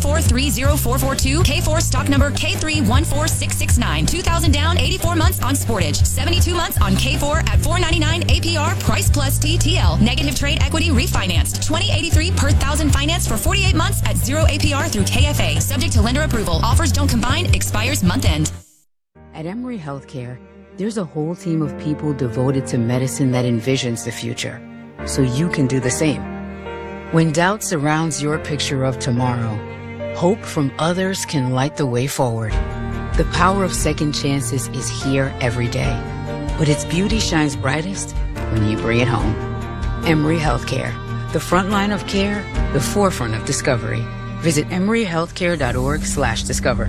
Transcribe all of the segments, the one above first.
K4-30442, K4 stock number K314669. 2000 down, 84 months on Sportage. 72 months on K4 at $499 APR, price plus TTL. Negative trade equity refinanced. 2083 per thousand finance for 48 months at 0 APR through KFA. Subject to lender approval. Offers don't combine. Expires month end. At Emory Healthcare, there's a whole team of people devoted to medicine that envisions the future, so you can do the same. When doubt surrounds your picture of tomorrow, hope from others can light the way forward. The power of second chances is here every day, but its beauty shines brightest when you bring it home. Emory Healthcare, the front line of care, the forefront of discovery. Visit emoryhealthcare.org/discover.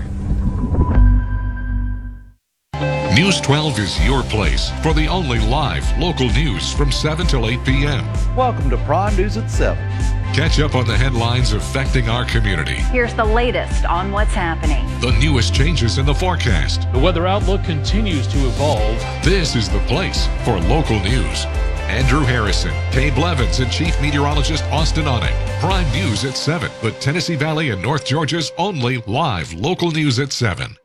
News 12 is your place for the only live local news from 7 till 8 p.m. Welcome to Prime News at 7. Catch up on the headlines affecting our community. Here's the latest on what's happening. The newest changes in the forecast. The weather outlook continues to evolve. This is the place for local news. Andrew Harrison, Kay Blevins, and Chief Meteorologist Austin Onek. Prime News at 7, but Tennessee Valley and North Georgia's only live local news at 7.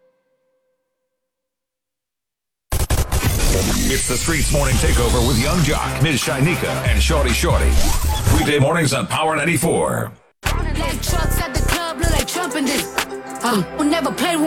It's the Streets Morning Takeover with Young Jock, Ms. Shinika, and Shorty Shorty. Weekday mornings on Power 94. Like trucks at the club, look like Trump in this. We'll never play